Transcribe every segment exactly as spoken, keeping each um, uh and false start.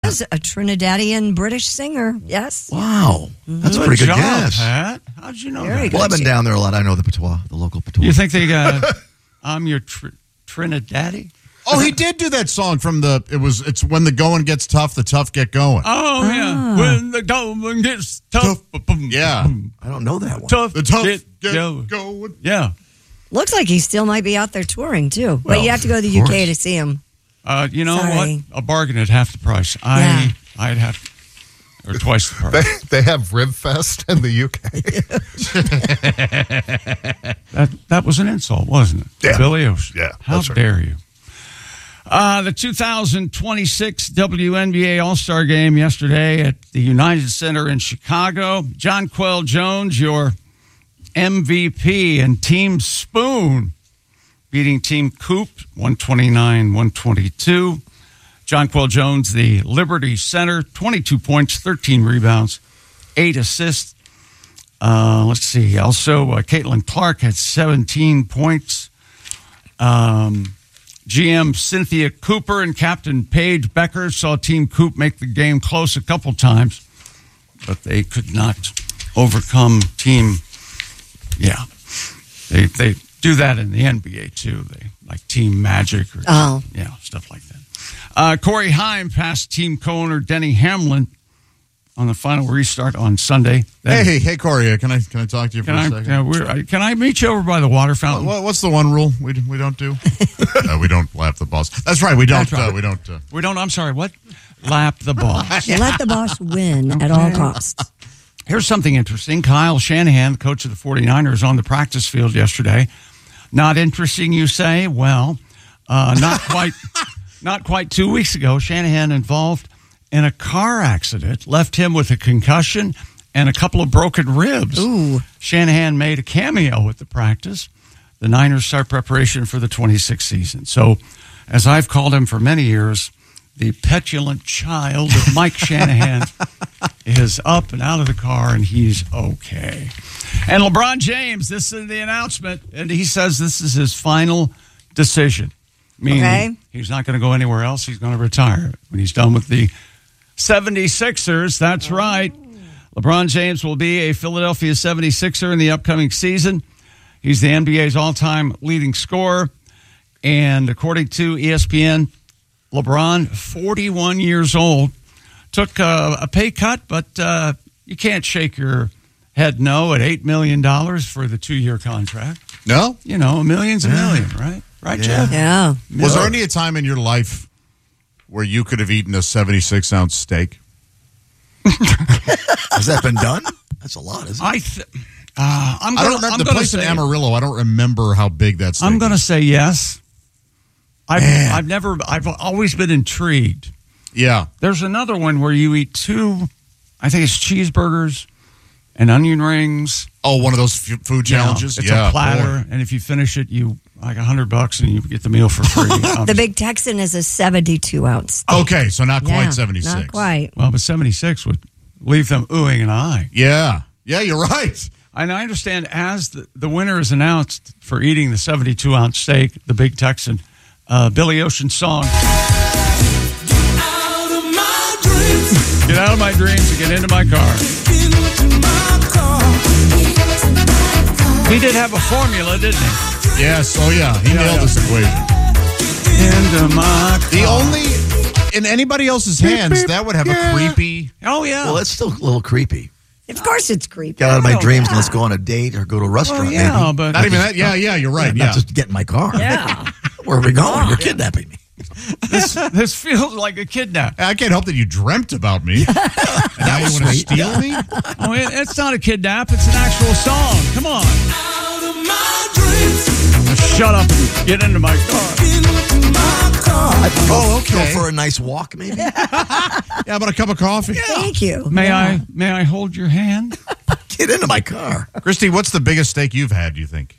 was a Trinidadian British singer. Yes. Wow. That's Good a pretty good job, guess. Pat. How'd you know Very that? good. Well, I've been down there a lot. I know the patois, the local patois. You think they got, I'm your tr- Trinidaddy? Oh, he did do that song from the. It was. It's when the going gets tough, the tough get going. Oh, yeah. When the going gets tough. Yeah. I don't know that one. Tough. The tough get, get go. going. Yeah. Looks like he still might be out there touring, too. Well, but you have to go to the of U K course. to see him. Uh, you know Sorry. what? A bargain at half the price. I, Yeah. I'd have, or twice the They, price. they have Rib Fest in the U K. That that was an insult, wasn't it? Yeah. Billy Ocean. Yeah, How that's right. dare you? Uh, the two thousand twenty-six W N B A All-Star Game yesterday at the United Center in Chicago. Jonquel Jones, your M V P, and Team Spoon beating Team Coop one twenty-nine one twenty-two. Jonquel Jones, the Liberty Center, twenty-two points, thirteen rebounds, eight assists. Uh, let's see. Also, uh, Caitlin Clark had seventeen points. Um, G M Cynthia Cooper and Captain Paige Becker saw Team Coop make the game close a couple times, but they could not overcome Team. Yeah, they they do that in the N B A too. They like Team Magic or Oh. yeah, stuff like that. Uh, Corey Heim passed team co-owner Denny Hamlin on the final restart on Sunday. Then, Hey, hey, Corey, uh, can I can I talk to you for can a I second? uh, we're, I- can I meet you over by the water fountain? What, what's the one rule we we don't do? uh, we don't lap the boss. That's right. We don't. That's right. Uh, we don't. Uh, We don't. I'm sorry. What? Lap the boss. Let the boss win at all costs. Here's something interesting. Kyle Shanahan, the coach of the 49ers, on the practice field yesterday. Not interesting, you say? Well, uh, not quite. Not quite two weeks ago, Shanahan involved in a car accident left him with a concussion and a couple of broken ribs. Ooh. Shanahan made a cameo at the practice. The Niners start preparation for the twenty-sixth season. So, as I've called him for many years, the petulant child of Mike Shanahan is up and out of the car, and he's okay. And LeBron James, this is the announcement, and he says this is his final decision. Meaning Okay. he's not going to go anywhere else. He's going to retire when he's done with the seventy-sixers. That's right. LeBron James will be a Philadelphia seventy-sixer in the upcoming season. He's the N B A's all-time leading scorer. And according to E S P N, LeBron, forty-one years old, took a, a pay cut, but uh, you can't shake your head no at eight million dollars for the two-year contract. no. You know, a million's a million, right? Right, Yeah. Jeff? Yeah. Was there any time in your life where you could have eaten a seventy-six ounce steak? Has that been done? That's a lot, isn't it? I th- uh, I'm I gonna, don't remember I'm the gonna place in say, Amarillo. I don't remember how big that steak I'm going to is. say yes. I've, Man. I've never, I've always been intrigued. Yeah. There's another one where you eat two, I think it's cheeseburgers and onion rings. Oh, one of those f- food You know, challenges? it's yeah, a platter, boy. and if you finish it, you like a hundred bucks, and you get the meal for free. The Big Texan is a seventy-two ounce. Okay, so not quite Yeah, seventy-six. Not quite. Well, but seventy-six would leave them oohing and eyeing. Yeah. Yeah, you're right. And I understand as the, the winner is announced for eating the seventy-two ounce steak, the Big Texan, uh, Billy Ocean's song. Get out of my dreams and get into my car. He did have a formula, didn't he? Yes. Oh, yeah. He Yeah, nailed yeah. this equation. Into my car. The only, in anybody else's hands, that would have a creepy. Oh, yeah. Well, it's still a little creepy. Of course it's creepy. Get out of my Oh, dreams and yeah. let's go on a date or go to a restaurant, Well, yeah, maybe. but Not even that. Yeah, yeah, you're right. Not Yeah. just get in my car. Yeah. Where are we going? You're kidnapping me. this, this feels like a kidnap. I can't help that you dreamt about me. And now you want to sweet. steal me? Oh, it, it's not a kidnap. It's an actual song. Come on. Shut up and get into my car. I'd go, Oh, okay. go for a nice walk, maybe. Yeah, how about a cup of coffee? Thank you. May Yeah. I may I hold your hand? Get into my car. Christy, what's the biggest steak you've had, do you think?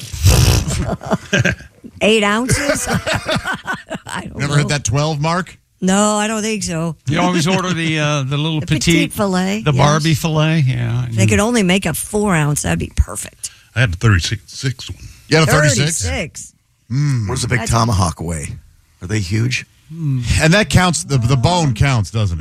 Eight ounces? I don't Never know. hit that twelve mark? No, I don't think so. You always order the uh, the little The petite, petite filet, the yes. Barbie filet. Yeah, If they could only make a four ounce, that'd be perfect. I had the thirty-six one. You had a thirty-six? thirty-six. Where's the big That's- tomahawk weigh? Are they huge? And that counts, the, the bone counts, doesn't it?